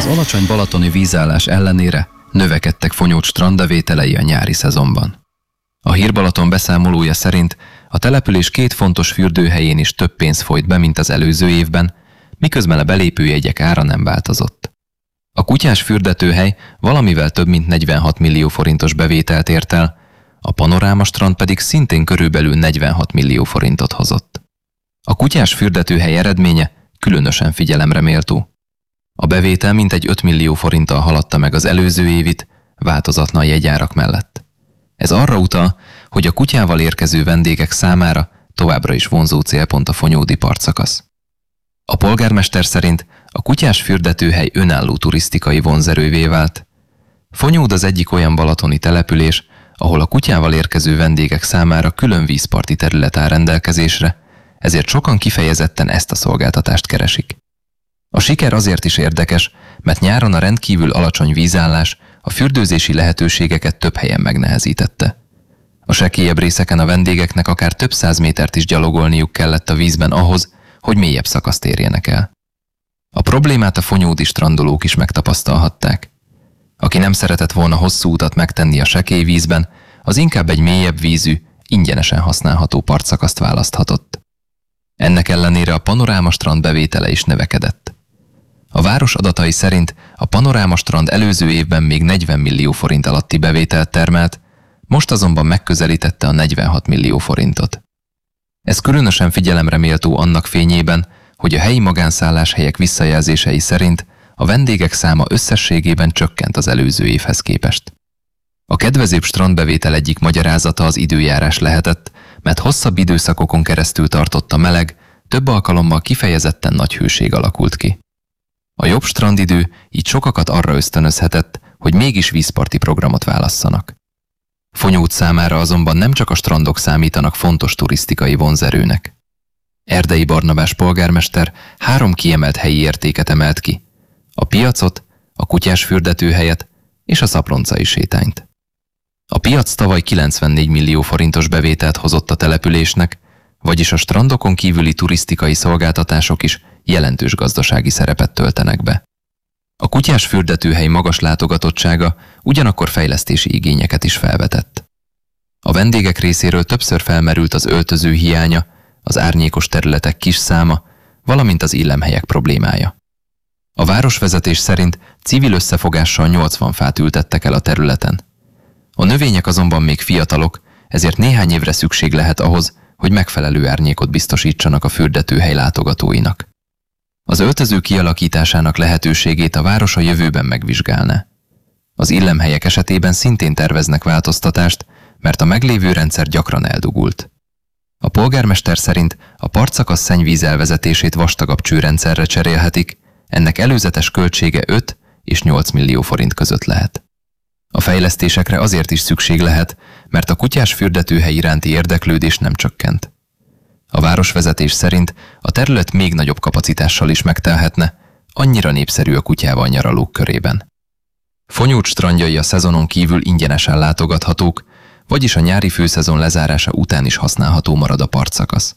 alacsony balatoni vízállás ellenére növekedtek Fonyód strandbevételei a nyári szezonban. A Hír-Balaton beszámolója szerint a település 2 fontos fürdőhelyén is több pénz folyt be, mint az előző évben, miközben a belépőjegyek ára nem változott. A Kutyás fürdetőhely valamivel több mint 46 millió forintos bevételt ért el, a Panoráma strand pedig szintén körülbelül 46 millió forintot hozott. A Kutyás fürdetőhely eredménye különösen figyelemre méltó. A bevétel mintegy 5 millió forinttal haladta meg az előző évit, változatlan jegyárak mellett. Ez arra utal, hogy a kutyával érkező vendégek számára továbbra is vonzó célpont a fonyódi partszakasz. A polgármester szerint a Kutyás fürdetőhely önálló turisztikai vonzerővé vált. Fonyód az egyik olyan balatoni település, ahol a kutyával érkező vendégek számára külön vízparti terület áll rendelkezésre, ezért sokan kifejezetten ezt a szolgáltatást keresik. A siker azért is érdekes, mert nyáron a rendkívül alacsony vízállás a fürdőzési lehetőségeket több helyen megnehezítette. A sekélyebb részeken a vendégeknek akár több 100 métert is gyalogolniuk kellett a vízben ahhoz, hogy mélyebb szakaszt érjenek el. A problémát a fonyódi strandolók is megtapasztalhatták. Aki nem szeretett volna hosszú utat megtenni a sekély vízben, az inkább egy mélyebb vízű, ingyenesen használható partszakaszt választhatott. Ennek ellenére a Panoráma strand bevétele is növekedett. A város adatai szerint a Panoráma strand előző évben még 40 millió forint alatti bevételt termelt, most azonban megközelítette a 46 millió forintot. Ez különösen figyelemre méltó annak fényében, hogy a helyi magánszálláshelyek visszajelzései szerint a vendégek száma összességében csökkent az előző évhez képest. A kedvezőbb strandbevétel egyik magyarázata az időjárás lehetett, mert hosszabb időszakokon keresztül tartott a meleg, több alkalommal kifejezetten nagy hőség alakult ki. A jobb strandidő így sokakat arra ösztönözhetett, hogy mégis vízparti programot válasszanak. Fonyód számára azonban nem csak a strandok számítanak fontos turisztikai vonzerőnek. Erdei Barnabás polgármester 3 kiemelt helyi értéket emelt ki: a piacot, a Kutyás fürdetőhelyet és a Szaproncai sétányt. A piac tavaly 94 millió forintos bevételt hozott a településnek, vagyis a strandokon kívüli turisztikai szolgáltatások is jelentős gazdasági szerepet töltenek be. A Kutyás fürdetőhely magas látogatottsága ugyanakkor fejlesztési igényeket is felvetett. A vendégek részéről többször felmerült az öltöző hiánya, az árnyékos területek kis száma, valamint az illemhelyek problémája. A városvezetés szerint civil összefogással 80 fát ültettek el a területen. A növények azonban még fiatalok, ezért néhány évre szükség lehet ahhoz, hogy megfelelő árnyékot biztosítsanak a fürdetőhely látogatóinak. Az öltöző kialakításának lehetőségét a város a jövőben megvizsgálná. Az illemhelyek esetében szintén terveznek változtatást, mert a meglévő rendszer gyakran eldugult. A polgármester szerint a partszakasz szennyvíz elvezetését vastagabb csőrendszerre cserélhetik, ennek előzetes költsége 5 és 8 millió forint között lehet. A fejlesztésekre azért is szükség lehet, mert a Kutyás fürdetőhely iránti érdeklődés nem csökkent. A városvezetés szerint a terület még nagyobb kapacitással is megtelhetne, annyira népszerű a kutyával nyaralók körében. Fonyód strandjai a szezonon kívül ingyenesen látogathatók, vagyis a nyári főszezon lezárása után is használható marad a partszakasz.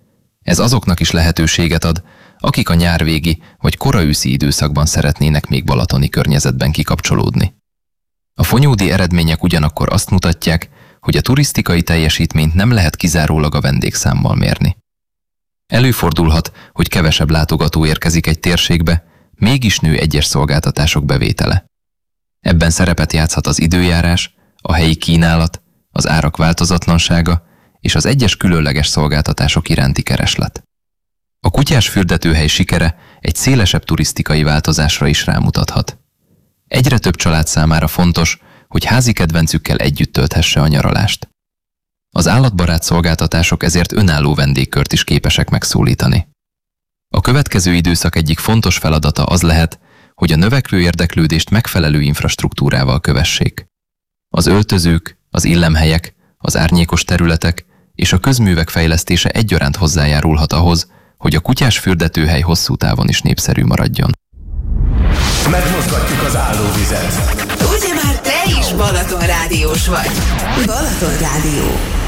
Ez azoknak is lehetőséget ad, akik a nyárvégi vagy koraőszi időszakban szeretnének még balatoni környezetben kikapcsolódni. A fonyódi eredmények ugyanakkor azt mutatják, hogy a turisztikai teljesítményt nem lehet kizárólag a vendégszámmal mérni. Előfordulhat, hogy kevesebb látogató érkezik egy térségbe, mégis nő egyes szolgáltatások bevétele. Ebben szerepet játszhat az időjárás, a helyi kínálat, az árak változatlansága és az egyes különleges szolgáltatások iránti kereslet. A Kutyás fürdetőhely sikere egy szélesebb turisztikai változásra is rámutathat. Egyre több család számára fontos, hogy házi kedvencükkel együtt tölthesse a nyaralást. Az állatbarát szolgáltatások ezért önálló vendégkört is képesek megszólítani. A következő időszak egyik fontos feladata az lehet, hogy a növekvő érdeklődést megfelelő infrastruktúrával kövessék. Az öltözők, az illemhelyek, az árnyékos területek és a közművek fejlesztése egyaránt hozzájárulhat ahhoz, hogy a Kutyás fürdetőhely hosszú távon is népszerű maradjon. Megmozgatjuk az állóvizet. Ugye már te is Balaton rádiós vagy. Balaton Rádió.